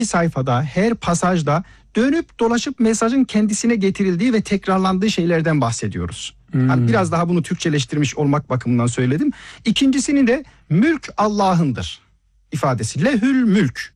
sayfada, her pasajda dönüp dolaşıp mesajın kendisine getirildiği ve tekrarlandığı şeylerden bahsediyoruz. Yani biraz daha bunu Türkçeleştirmiş olmak bakımından söyledim. İkincisinin de mülk Allah'ındır ifadesi. Lehül mülk.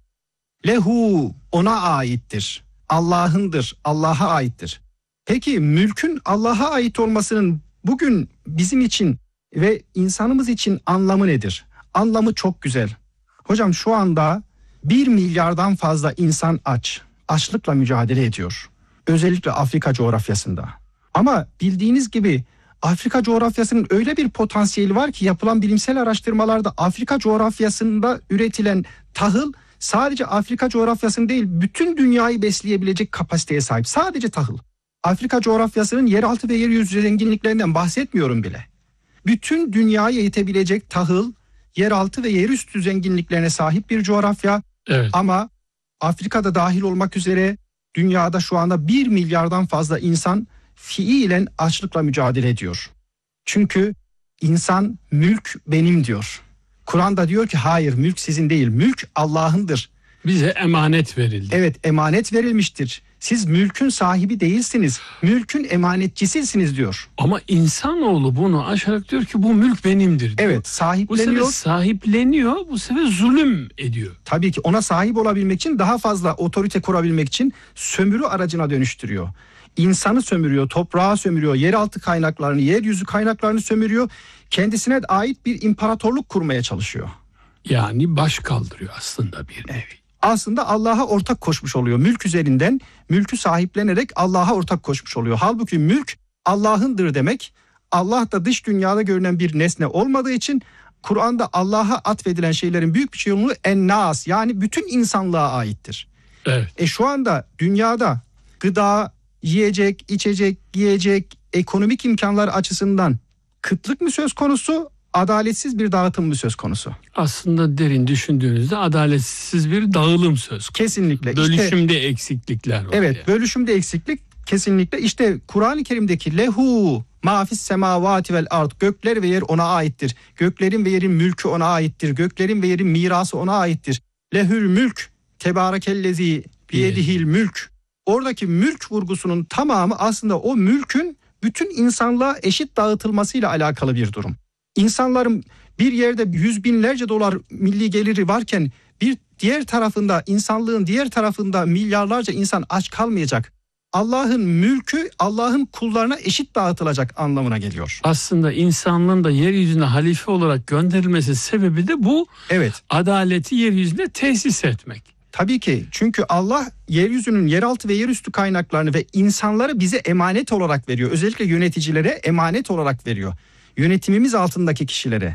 Lehu, ona aittir. Allah'ındır, Allah'a aittir. Peki mülkün Allah'a ait olmasının bugün bizim için ve insanımız için anlamı nedir? Anlamı çok güzel. Hocam şu anda 1 milyardan fazla insan aç. Açlıkla mücadele ediyor. Özellikle Afrika coğrafyasında. Ama bildiğiniz gibi Afrika coğrafyasının öyle bir potansiyeli var ki yapılan bilimsel araştırmalarda Afrika coğrafyasında üretilen tahıl sadece Afrika coğrafyasını değil bütün dünyayı besleyebilecek kapasiteye sahip. Sadece tahıl. Afrika coğrafyasının yeraltı ve yeryüzü zenginliklerinden bahsetmiyorum bile. Bütün dünyaya yetebilecek tahıl, yeraltı ve yerüstü zenginliklerine sahip bir coğrafya. Evet. Ama Afrika'da dahil olmak üzere dünyada şu anda 1 milyardan fazla insan fiilen açlıkla mücadele ediyor. Çünkü insan mülk benim diyor. Kur'an'da diyor ki hayır, mülk sizin değil, mülk Allah'ındır. Bize emanet verildi. Evet, emanet verilmiştir. Siz mülkün sahibi değilsiniz, mülkün emanetçisisiniz diyor. Ama insanoğlu bunu aşarak diyor ki bu mülk benimdir diyor. Evet, sahipleniyor. Bu sefer sahipleniyor, bu sefer zulüm ediyor. Tabii ki ona sahip olabilmek için, daha fazla otorite kurabilmek için sömürü aracına dönüştürüyor. İnsanı sömürüyor, toprağı sömürüyor, yeraltı kaynaklarını, yeryüzü kaynaklarını sömürüyor. Kendisine ait bir imparatorluk kurmaya çalışıyor. Yani baş kaldırıyor aslında bir nevi. Aslında Allah'a ortak koşmuş oluyor. Mülk üzerinden mülkü sahiplenerek Allah'a ortak koşmuş oluyor. Halbuki mülk Allah'ındır demek. Allah da dış dünyada görünen bir nesne olmadığı için Kur'an'da Allah'a atfedilen şeylerin büyük bir çoğunluğu en-nas, yani bütün insanlığa aittir. Evet. Şu anda dünyada gıda, yiyecek, içecek, giyecek, ekonomik imkanlar açısından kıtlık mı söz konusu, adaletsiz bir dağıtım mı söz konusu? Aslında derin düşündüğünüzde adaletsiz bir dağılım söz konusu. Kesinlikle. Bölüşümde eksiklikler var. Evet, yani. bölüşümde eksiklik kesinlikle. İşte Kur'an-ı Kerim'deki lehu mafis semavati vel ard, gökler ve yer ona aittir. Göklerin ve yerin mülkü ona aittir. Göklerin ve yerin mirası ona aittir. Lehül mülk tebarekellezi biyedihil mülk. Oradaki mülk vurgusunun tamamı aslında o mülkün bütün insanlığa eşit dağıtılmasıyla alakalı bir durum. İnsanların bir yerde yüz binlerce dolar milli geliri varken bir diğer tarafında, insanlığın diğer tarafında milyarlarca insan aç kalmayacak. Allah'ın mülkü Allah'ın kullarına eşit dağıtılacak anlamına geliyor. Aslında insanlığın da yeryüzüne halife olarak gönderilmesi sebebi de bu. Evet. Adaleti yeryüzünde tesis etmek. Tabii ki, çünkü Allah yeryüzünün yeraltı ve yerüstü kaynaklarını ve insanları bize emanet olarak veriyor. Özellikle yöneticilere emanet olarak veriyor. Yönetimimiz altındaki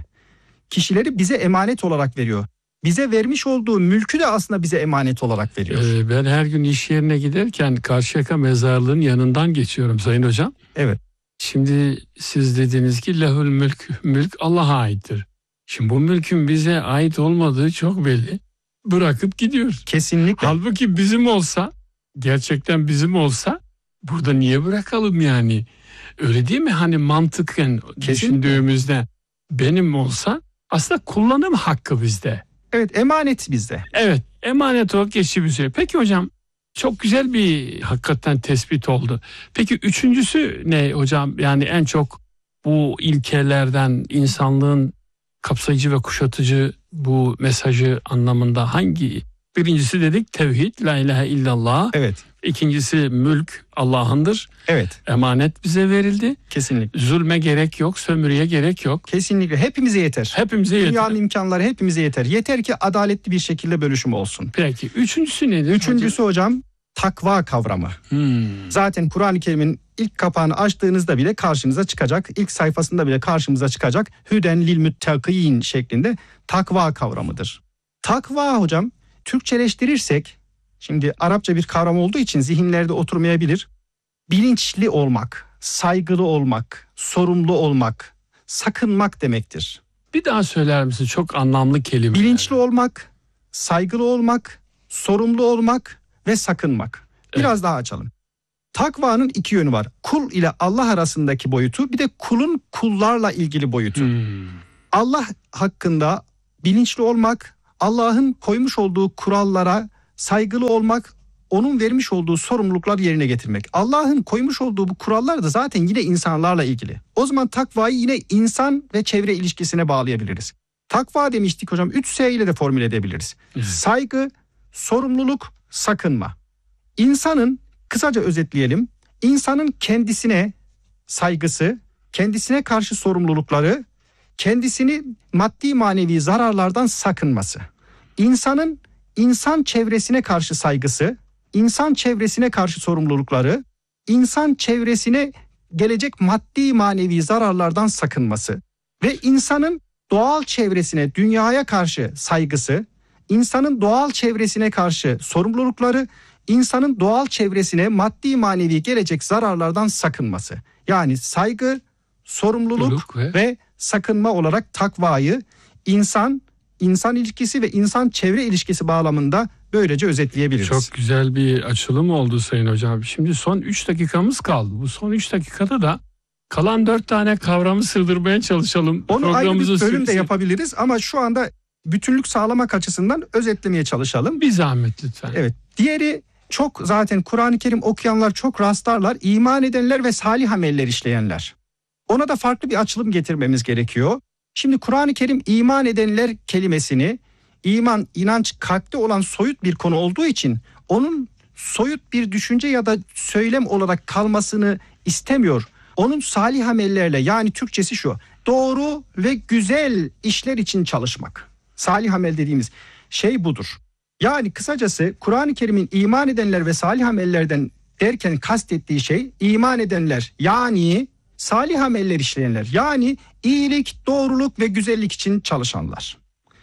kişileri bize emanet olarak veriyor. Bize vermiş olduğu mülkü de aslında bize emanet olarak veriyor. Ben her gün iş yerine giderken Karşıyaka mezarlığının yanından geçiyorum Sayın Hocam. Evet. Şimdi siz dediniz ki lehül mülk Allah'a aittir. Şimdi bu mülkün bize ait olmadığı çok belli. Bırakıp gidiyoruz. Kesinlikle. Halbuki bizim olsa, gerçekten bizim olsa burada niye bırakalım yani? Öyle değil mi? Hani mantıken düşündüğümüzde benim olsa aslında kullanım hakkı bizde. Evet, emanet bizde. Evet, emanet olarak geçici bir süre. Peki hocam, çok güzel bir hakikaten tespit oldu. Peki üçüncüsü ne hocam? Yani en çok bu ilkelerden insanlığın kapsayıcı ve kuşatıcı bu mesajı anlamında hangi? Birincisi dedik tevhid, la ilahe illallah. Evet. İkincisi mülk Allah'ındır. Evet. Emanet bize verildi. Kesinlikle. Zulme gerek yok, sömürüye gerek yok. Kesinlikle. Hepimize yeter. Hepimize yeter. Dünyanın imkanları hepimize yeter. Yeter ki adaletli bir şekilde bölüşüm olsun. Peki. Üçüncüsü nedir? Üçüncüsü hocam takva kavramı. Zaten Kur'an-ı Kerim'in ilk kapağını açtığınızda bile karşınıza çıkacak. İlk sayfasında bile karşımıza çıkacak. Hüden lil müttakîn şeklinde takva kavramıdır. Takva hocam Türkçeleştirirsek, şimdi Arapça bir kavram olduğu için zihinlerde oturmayabilir. Bilinçli olmak, saygılı olmak, sorumlu olmak, sakınmak demektir. Bir daha söyler misin? Çok anlamlı kelime. Bilinçli olmak, saygılı olmak, sorumlu olmak ve sakınmak. Biraz daha açalım. Takvanın iki yönü var. Kul ile Allah arasındaki boyutu, bir de kulun kullarla ilgili boyutu. Allah hakkında bilinçli olmak, Allah'ın koymuş olduğu kurallara saygılı olmak, onun vermiş olduğu sorumlulukları yerine getirmek. Allah'ın koymuş olduğu bu kurallar da zaten yine insanlarla ilgili. O zaman takvayı yine insan ve çevre ilişkisine bağlayabiliriz. Takva demiştik hocam, 3S ile de formüle edebiliriz. Saygı, sorumluluk, sakınma. İnsanın, kısaca özetleyelim, insanın kendisine saygısı, kendisine karşı sorumlulukları, kendisini maddi manevi zararlardan sakınması. İnsanın insan çevresine karşı saygısı, insan çevresine karşı sorumlulukları, insan çevresine gelecek maddi manevi zararlardan sakınması ve insanın doğal çevresine, dünyaya karşı saygısı, insanın doğal çevresine karşı sorumlulukları, insanın doğal çevresine maddi manevi gelecek zararlardan sakınması. Yani saygı, sorumluluk ve sakınma olarak takvayı insan ilişkisi ve insan çevre ilişkisi bağlamında böylece özetleyebiliriz. Çok güzel bir açılım oldu Sayın Hocam. Şimdi son 3 dakikamız kaldı. Bu son 3 dakikada da kalan 4 tane kavramı sığdırmaya çalışalım. Onu ayrı bir bölüm de yapabiliriz ama şu anda bütünlük sağlamak açısından özetlemeye çalışalım. Bir zahmet lütfen. Evet. Diğeri çok zaten Kur'an-ı Kerim okuyanlar çok rastlarlar. İman edenler ve salih ameller işleyenler. Ona da farklı bir açılım getirmemiz gerekiyor. Şimdi Kur'an-ı Kerim iman edenler kelimesini, iman, inanç kalpte olan soyut bir konu olduğu için onun soyut bir düşünce ya da söylem olarak kalmasını istemiyor. Onun salih amellerle, yani Türkçesi şu: doğru ve güzel işler için çalışmak. Salih amel dediğimiz şey budur. Yani kısacası Kur'an-ı Kerim'in iman edenler ve salih amellerden derken kastettiği şey iman edenler, yani salih ameller işleyenler, yani iyilik, doğruluk ve güzellik için çalışanlar.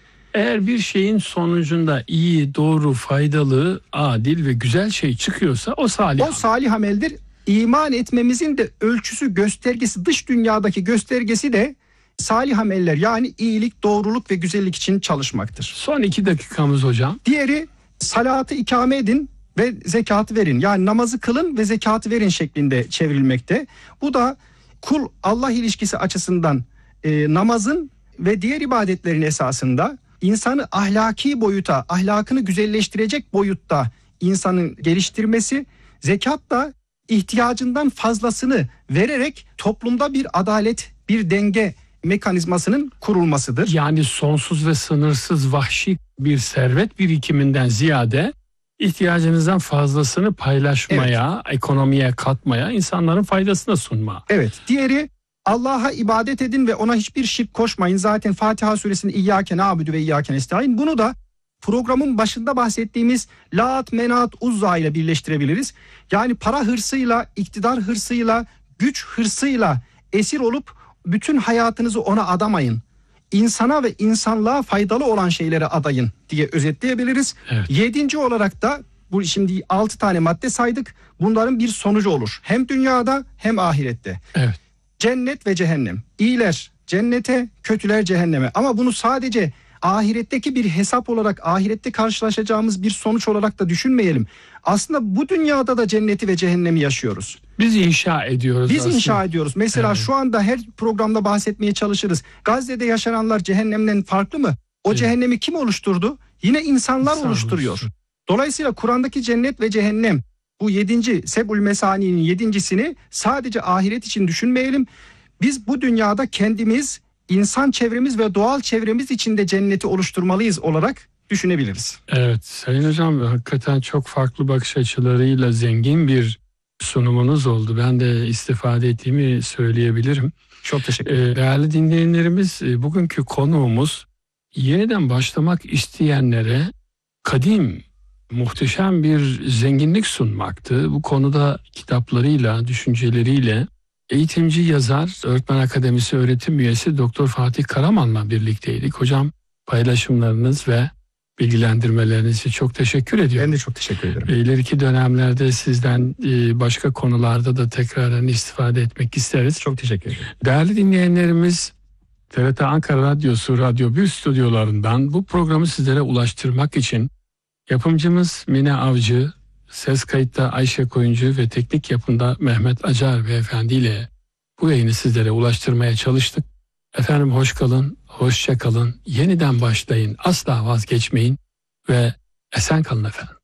Eğer bir şeyin sonucunda iyi, doğru, faydalı, adil ve güzel şey çıkıyorsa o salih amel. O salih ameldir. İman etmemizin de ölçüsü, göstergesi, dış dünyadaki göstergesi de salih ameller, yani iyilik, doğruluk ve güzellik için çalışmaktır. Son 2 dakikamız hocam. Diğeri salatı ikame edin ve zekatı verin. Yani namazı kılın ve zekatı verin şeklinde çevrilmekte. Bu da kul Allah ilişkisi açısından namazın ve diğer ibadetlerin esasında insanı ahlaki boyuta, ahlakını güzelleştirecek boyutta insanın geliştirmesi, zekat da ihtiyacından fazlasını vererek toplumda bir adalet, bir denge mekanizmasının kurulmasıdır. Yani sonsuz ve sınırsız vahşi bir servet birikiminden ziyade ihtiyacınızdan fazlasını paylaşmaya, ekonomiye katmaya, insanların faydasına sunma. Evet. Diğeri Allah'a ibadet edin ve ona hiçbir şirk koşmayın. Zaten Fatiha suresinin İyyâke na'budu ve İyyâke nestaîn. Bunu da programın başında bahsettiğimiz Lat, Menat, Uzza ile birleştirebiliriz. Yani para hırsıyla, iktidar hırsıyla, güç hırsıyla esir olup bütün hayatınızı ona adamayın. İnsana ve insanlığa faydalı olan şeylere adayın diye özetleyebiliriz. Evet. 7. olarak da bu, şimdi 6 tane madde saydık. Bunların bir sonucu olur. Hem dünyada hem ahirette. Evet. Cennet ve cehennem. İyiler cennete, kötüler cehenneme. Ama bunu sadece ahiretteki bir hesap olarak, ahirette karşılaşacağımız bir sonuç olarak da düşünmeyelim. Aslında bu dünyada da cenneti ve cehennemi yaşıyoruz. Biz inşa ediyoruz. Biz aslında inşa ediyoruz. Mesela şu anda her programda bahsetmeye çalışırız. Gazze'de yaşananlar cehennemden farklı mı? O cehennemi kim oluşturdu? Yine insanlar oluşturuyor. Dolayısıyla Kur'an'daki cennet ve cehennem, bu 7. Seb'ül Mesani'nin 7.'sini sadece ahiret için düşünmeyelim. Biz bu dünyada kendimiz, insan çevremiz ve doğal çevremiz içinde cenneti oluşturmalıyız olarak düşünebiliriz. Evet Sayın Hocam, hakikaten çok farklı bakış açılarıyla zengin bir sunumunuz oldu. Ben de istifade ettiğimi söyleyebilirim. Çok teşekkür ederim. Değerli dinleyenlerimiz, bugünkü konuğumuz yeniden başlamak isteyenlere kadim, muhteşem bir zenginlik sunmaktı. Bu konuda kitaplarıyla, düşünceleriyle eğitimci, yazar, Öğretmen Akademisi öğretim üyesi Doktor Fatih Karaman'la birlikteydik. Hocam, paylaşımlarınız ve bilgilendirmeleriniz için çok teşekkür ediyorum. Ben de çok teşekkür ederim. İleriki dönemlerde sizden başka konularda da tekrardan istifade etmek isteriz. Çok teşekkür ederim. Değerli dinleyenlerimiz, TRT Ankara Radyosu Radyo 1 stüdyolarından bu programı sizlere ulaştırmak için yapımcımız Mine Avcı, ses kayıtta Ayşe Koyuncu ve teknik yapımda Mehmet Acar Beyefendi ile bu yayını sizlere ulaştırmaya çalıştık. Efendim hoş kalın, hoşça kalın, yeniden başlayın, asla vazgeçmeyin ve esen kalın efendim.